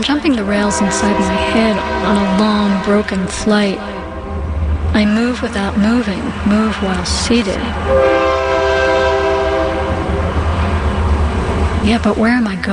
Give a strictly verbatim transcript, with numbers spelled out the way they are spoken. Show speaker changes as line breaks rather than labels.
jumping the rails inside my head on a long, broken flight. I move without moving, move while seated. Yeah, but where am I going?